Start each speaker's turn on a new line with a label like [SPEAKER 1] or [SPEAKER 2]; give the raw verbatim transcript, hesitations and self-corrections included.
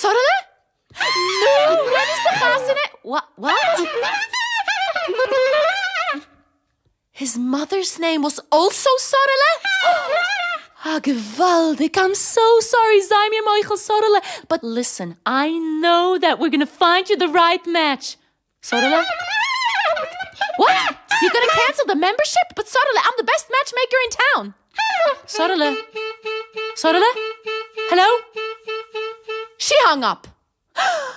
[SPEAKER 1] Sorrele? No, when is the gas in it? What? What? His mother's name was also Sorrele? Ah, gewaldig. I'm so sorry, Zaimia Michael Sorrele. But listen, I know that we're going to find you the right match. Sorrele? What? You're going to cancel the membership? But Sorrele, I'm the best matchmaker in town. Sorrele? Sorrele? Hello? She hung up.